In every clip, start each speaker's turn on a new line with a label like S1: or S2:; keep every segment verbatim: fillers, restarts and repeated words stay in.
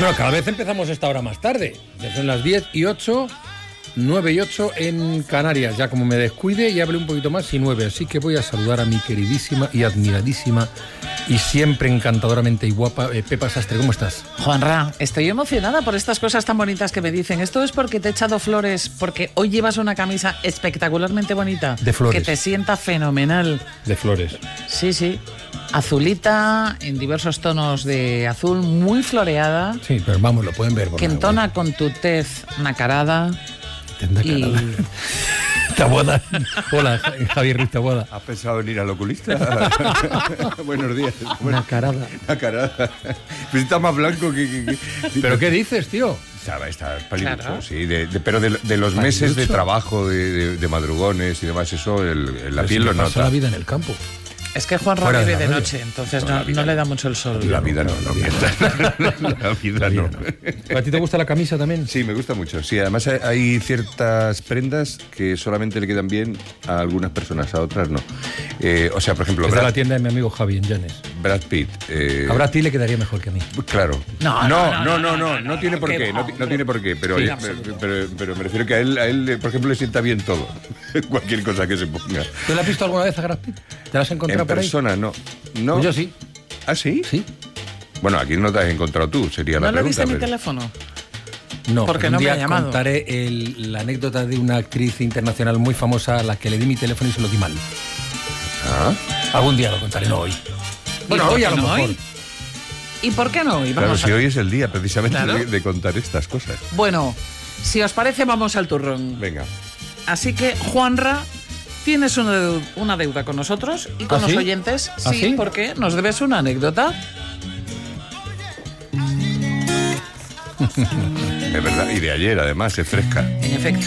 S1: Bueno, cada vez empezamos esta hora más tarde. Ya son las diez y ocho, nueve y ocho en Canarias. Ya como me descuide, ya hablé un poquito más y nueve. Así que voy a saludar a mi queridísima y admiradísima y siempre encantadoramente y guapa eh, Pepa Sastre. ¿Cómo estás?
S2: Juanra, estoy emocionada por estas cosas tan bonitas que me dicen. Esto es porque te he echado flores, porque hoy llevas una camisa espectacularmente bonita.
S1: De flores.
S2: Que te sienta fenomenal.
S1: De flores.
S2: Sí, sí. Azulita, en diversos tonos de azul, muy floreada.
S1: Sí, pero vamos, lo pueden ver.
S2: Que entona con tu tez nacarada.
S1: Y... Taboada. Hola, Javier Ruiz Taboada.
S3: ¿Has pensado en ir al oculista? Buenos días. Bueno,
S2: nacarada.
S3: Nacarada. Pues está más blanco que... que, que...
S1: ¿Pero qué dices, tío?
S3: Está, está paliducho,
S2: claro.
S3: Sí, de, de, pero de, de los ¿Paliducho? meses de trabajo, de, de, de madrugones y demás, eso, el, la piel lo nota.
S1: Pasa la vida en el campo.
S2: Es que Juan vive de, de noche, entonces no, no le da mucho el sol.
S3: La vida no, no, no, no. La vida no.
S1: ¿A ti te gusta la camisa también?
S3: Sí, me gusta mucho. Sí, además hay ciertas prendas que solamente le quedan bien a algunas personas, a otras no. Eh, o sea, por ejemplo...
S1: Es
S3: Brad,
S1: de la tienda de mi amigo Javi en Llanes.
S3: Brad Pitt. Eh,
S1: a Brad Pitt le quedaría mejor que a mí.
S3: Claro.
S2: No, no, no,
S3: no, no, no, no tiene por qué, no, no tiene por qué, pero, sí, pero, pero, pero me refiero que a él, a él, por ejemplo, le sienta bien todo. Cualquier cosa que se ponga.
S1: ¿Tú le has visto alguna vez a Brad Pitt? ¿Te la has encontrado
S3: en
S1: por ahí?
S3: En persona, no. No.
S1: Pues yo sí.
S3: ¿Ah, sí?
S1: Sí.
S3: Bueno, aquí no te has encontrado tú, sería
S2: ¿No
S3: la pregunta.
S2: ¿No le viste
S3: pero...
S2: mi teléfono?
S1: No,
S2: porque
S1: un
S2: no
S1: día
S2: me ha llamado.
S1: Contaré el, la anécdota de una actriz internacional muy famosa a la que le di mi teléfono y se lo di mal.
S3: ¿Ah?
S1: Algún día lo contaré, no hoy. Bueno, hoy a lo
S2: no
S1: mejor.
S2: Hoy? ¿Y por qué no hoy?
S3: Claro,
S2: Vamos
S3: si
S2: a...
S3: hoy es el día precisamente
S2: ¿Claro?
S3: de, de contar estas cosas.
S2: Bueno, si os parece, vamos al turrón.
S3: Venga.
S2: Así que, Juanra, tienes una deuda, una deuda con nosotros y con
S1: ¿Ah,
S2: los
S1: sí?
S2: oyentes.
S1: ¿Ah,
S2: sí,
S1: sí?
S2: porque nos debes una anécdota.
S3: Es verdad, y de ayer además, es fresca.
S2: En efecto.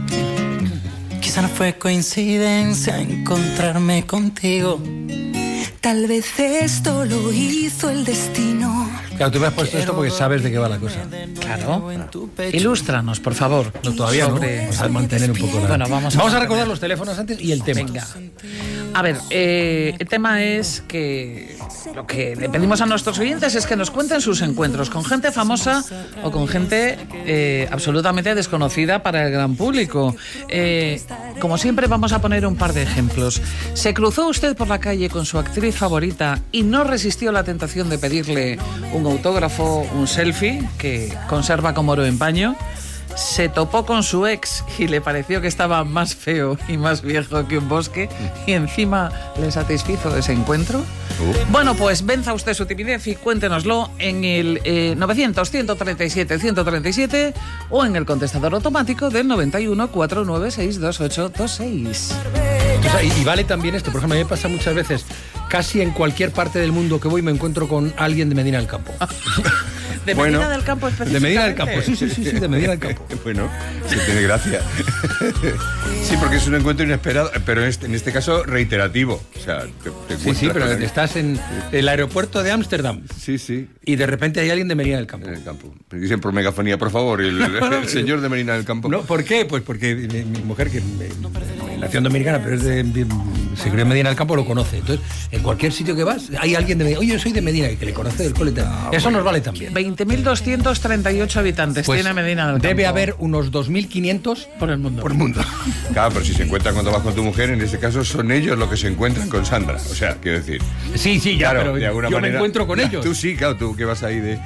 S4: Quizá no fue coincidencia encontrarme contigo. Tal vez esto lo hizo el destino.
S1: Claro, tú me has puesto esto porque sabes de qué va la cosa.
S2: Claro. Ilústranos, por favor.
S1: No, todavía
S2: sobre...
S1: no. Vamos a mantener un poco la...
S2: Bueno, vamos a,
S1: vamos a recordar los teléfonos antes y el tema.
S2: Venga. A ver, eh, el tema es que lo que le pedimos a nuestros oyentes es que nos cuenten sus encuentros con gente famosa o con gente eh, absolutamente desconocida para el gran público. Eh, como siempre, vamos a poner un par de ejemplos. ¿Se cruzó usted por la calle con su actriz favorita y no resistió la tentación de pedirle un autógrafo, un selfie, que conserva como oro en paño? ¿Se topó con su ex y le pareció que estaba más feo y más viejo que un bosque y encima le satisfizo ese encuentro?
S3: Uh.
S2: Bueno, pues venza usted su timidez y cuéntenoslo en el eh, novecientos, ciento treinta y siete, ciento treinta y siete o en el contestador automático del noventa y uno, cuatrocientos noventa y seis, veintiocho veintiséis.
S1: O sea, y, y vale también esto, por ejemplo, a mí me pasa muchas veces, casi en cualquier parte del mundo que voy me encuentro con alguien de Medina del Campo.
S2: ¿De
S3: Bueno,
S2: Medina del Campo específicamente?
S1: De Medina del Campo, sí, sí, sí, sí, de Medina del Campo.
S3: Bueno, sí tiene gracia. Sí, porque es un encuentro inesperado, pero en este, en este caso reiterativo. O sea, te, te
S1: Sí, sí, pero
S3: con
S1: estás en el aeropuerto de Ámsterdam
S3: Sí, sí.
S1: y de repente hay alguien de Medina del Campo.
S3: En el campo. Dicen por megafonía, por favor, el, el señor de Medina del Campo.
S1: No, ¿por qué? Pues porque mi, mi mujer, que en nación dominicana, pero es de, de- se crió en Medina del Campo, lo conoce. Entonces, en cualquier sitio que vas, hay alguien de Medina. Oye, yo soy de Medina, que le conoce del cole.
S3: Ah,
S1: Eso nos vale también.
S2: veinte mil doscientos treinta y ocho habitantes
S1: Pues
S2: tiene Medina del Campo.
S1: debe haber unos dos mil quinientos
S2: por el mundo.
S1: por mundo.
S3: Claro, pero si se encuentran cuando vas con tu mujer, en este caso son ellos los que se encuentran con Sandra. O sea, quiero decir.
S1: Sí, sí, ya,
S3: Claro,
S1: pero
S3: de alguna
S1: yo
S3: manera,
S1: me encuentro con ellos.
S3: Tú sí, claro, tú que vas ahí de,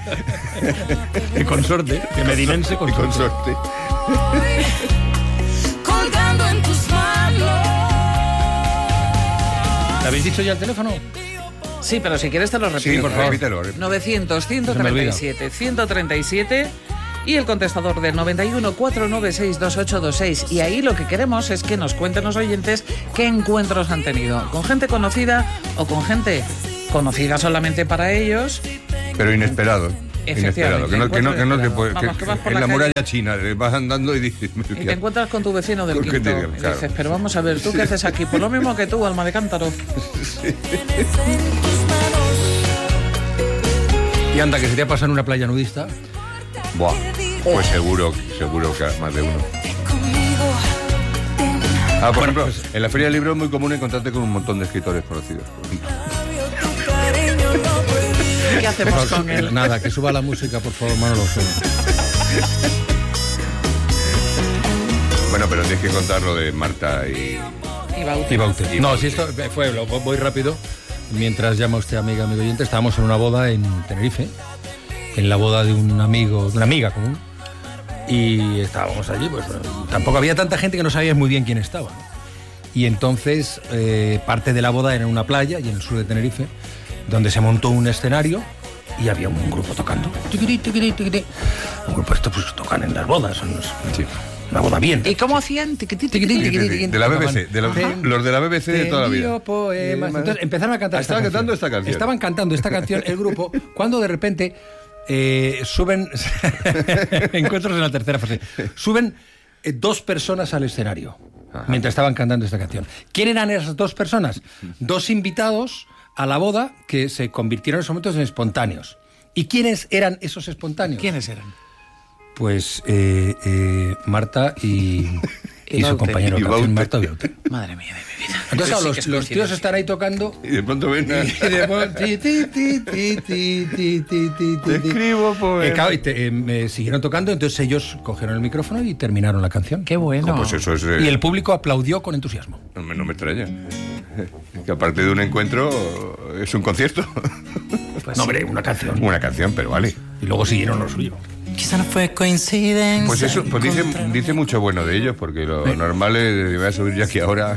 S1: De consorte, de medinense
S3: de
S1: consorte.
S3: consorte.
S4: Colgando en tus manos.
S1: ¿Le habéis dicho ya el teléfono?
S2: Sí, pero si quieres te lo repito.
S3: Sí, por favor,
S2: repítelo.
S3: repítelo.
S2: novecientos, ciento
S1: Se me
S2: treinta y
S1: olvida.
S2: siete, ciento treinta y siete y el contestador del noventa y uno, cuatrocientos noventa y seis, veintiocho veintiséis. Y ahí lo que queremos es que nos cuenten los oyentes qué encuentros han tenido. Con gente conocida o con gente conocida solamente para ellos.
S3: Pero inesperado.
S2: Efectivamente,
S3: Inesperado. Que no, que no, que no te
S2: encuentro
S3: puedes.
S2: inesperado. Vamos,
S3: que-
S2: que vas por
S3: en
S2: la
S3: la
S2: calle.
S3: muralla china, eh, vas andando y dices.
S2: Y te encuentras con tu vecino del
S3: ¿Por qué
S2: quinto.
S3: te digo?
S2: Y
S3: Claro.
S2: dices, pero vamos a ver, ¿tú qué haces aquí? Por lo mismo que tú, alma de cántaro.
S1: Y anda, que se te ha pasado en una playa nudista.
S3: Buah. Pues seguro, seguro que más de uno. Ah, por ejemplo, en la Feria del Libro es muy común encontrarte con un montón de escritores conocidos.
S2: qué hacemos con él?
S1: Nada, que suba la música, por favor, Manolo.
S3: Bueno, pero tienes que contar lo de Marta y...
S2: Y Baute.
S1: Y Baute.
S3: Y
S1: No,
S3: Baute.
S1: si esto fue, lo, voy rápido. Mientras llama usted, amiga, amigo oyente, estábamos en una boda en Tenerife, en la boda de un amigo, de una amiga común, y estábamos allí, pues tampoco había tanta gente que no sabía muy bien quién estaba, ¿no? Y entonces eh, parte de la boda era en una playa, y en el sur de Tenerife, donde se montó un escenario y había un grupo tocando. Tiquirí, tiquirí, tiquirí. Un grupo esto pues tocan en las bodas, son los-
S3: Sí.
S1: una boda bien.
S2: ¿Y cómo hacían? Tiquitín,
S1: Tiquitín,
S2: tiquitín.
S1: tiquitín, tiquitín.
S3: De la B B C, de la-
S1: Te-
S3: los de la B B C de
S1: te
S3: toda la vida.
S1: envío poemas. Entonces empezaron a cantar
S3: Ah,
S1: esta
S3: estaban
S1: canción.
S3: cantando esta canción.
S1: Estaban cantando esta canción el grupo cuando de repente eh, suben encuentros en la tercera fase. Suben eh, dos personas al escenario. Ajá. Mientras estaban cantando esta canción. ¿Quién eran esas dos personas? Dos invitados a la boda que se convirtieron en esos momentos en espontáneos. ¿Y quiénes eran esos espontáneos?
S2: ¿Quiénes eran?
S1: Pues eh, eh, Marta y, y, su
S2: Baute.
S1: compañero
S3: Y
S1: de canción,
S3: Baute.
S1: Marta y Baute.
S2: Madre mía de mi vida.
S1: Entonces, claro,
S2: Sí que
S1: los,
S2: es
S1: los tíos
S2: coincidencia.
S1: están ahí tocando
S3: Y de pronto ven a...
S1: y de pronto, ti, ti, ti, ti, ti, ti, ti, ti,
S3: Te
S1: ti.
S3: escribo poemas.
S1: Eh, claro, y te- eh, me siguieron tocando, entonces ellos cogieron el micrófono y terminaron la canción.
S2: Qué bueno.
S3: Pues eso es... eh,
S1: Y el público aplaudió con entusiasmo.
S3: No me, no me extraña. Que aparte de un encuentro, es un concierto.
S2: Pues
S1: No,
S2: sí.
S1: hombre, una canción.
S3: Una canción, pero vale.
S1: Y luego siguieron lo suyo.
S4: Quizá no fue coincidencia.
S3: Pues eso, pues dice, dice mucho bueno de ellos, porque lo normal es voy a subir yo aquí ahora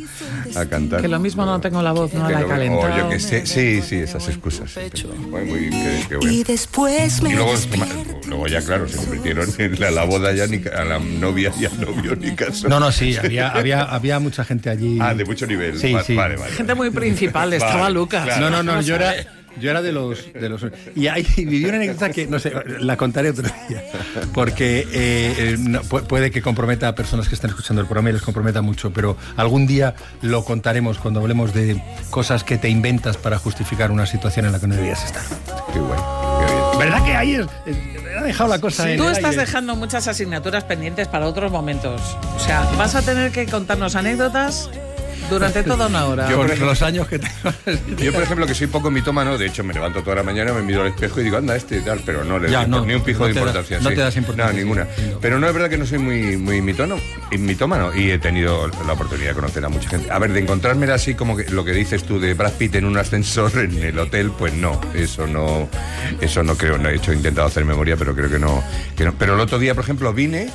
S3: a, a cantar.
S2: Que lo mismo no tengo la voz, no
S3: Que
S2: la he
S3: lo-
S2: calentado.
S3: O yo que sé, sí, sí, esas excusas. sí. Muy, muy, qué, qué bueno.
S4: Y después me
S3: Y luego,
S4: despierto.
S3: luego ya, claro, se convirtieron en la, la boda ya, ni, ca- a la novia y al novio ni caso.
S1: No, no, sí, había, había, había mucha gente allí.
S3: Ah, de mucho nivel.
S1: Sí,
S3: Va-
S1: sí.
S3: Vale, vale.
S2: Gente muy principal, estaba
S3: Vale,
S2: Lucas.
S3: claro.
S1: No, no, no, yo era, yo era de los, de los... Y ahí viví una anécdota que, no sé, la contaré otro día, porque eh, eh, no, pu- puede que comprometa a personas que están escuchando el programa y les comprometa mucho, pero algún día lo contaremos cuando hablemos de cosas que te inventas para justificar una situación en la que no debías estar.
S3: Qué bueno, qué bien.
S1: ¿Verdad que ahí es, es- ha dejado la cosa en
S2: Tú
S1: el
S2: estás
S1: aire?
S2: dejando muchas asignaturas pendientes para otros momentos. O sea, vas a tener que contarnos anécdotas durante toda una hora.
S3: Yo,
S1: Con
S3: por ejemplo-
S1: los años que tengo.
S3: Yo, por ejemplo, que soy poco mitómano, de hecho me levanto toda la mañana, me miro al espejo y digo, anda, este y tal, pero no le
S1: Ya,
S3: doy
S1: no,
S3: ni un pijo
S1: no
S3: de
S1: te da-
S3: importancia.
S1: no
S3: sí.
S1: te das importancia,
S3: No, ninguna.
S1: sí, no.
S3: Pero no es verdad que no soy muy, muy mitono, y mitómano y he tenido la oportunidad de conocer a mucha gente. A ver, de encontrármela así como que lo que dices tú de Brad Pitt en un ascensor en el hotel, pues no, eso no, eso no creo, no he hecho, he intentado hacer memoria, pero creo que no, que no. Pero el otro día, por ejemplo, vine,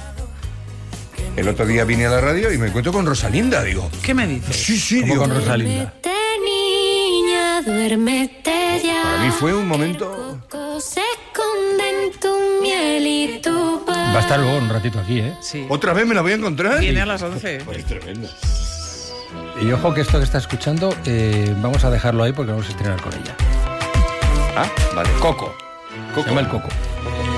S3: el otro día vine a la radio y me encuentro con Rosalinda, digo.
S2: ¿Qué me dices?
S3: Sí, sí,
S1: Como
S3: digo.
S1: con Rosalinda.
S5: Duérmete, niña, duérmete ya.
S3: Para mí fue un momento...
S5: Coco se esconde en tu miel y tu paz.
S1: Va a estar luego un ratito aquí, ¿eh?
S2: Sí.
S3: ¿Otra vez me la voy a encontrar?
S2: Viene a las once.
S3: Es tremendo.
S1: Y ojo que esto que está escuchando, eh, vamos a dejarlo ahí porque vamos a estrenar con ella.
S3: Ah, vale.
S1: Coco.
S3: Coco.
S1: Se llama el Coco.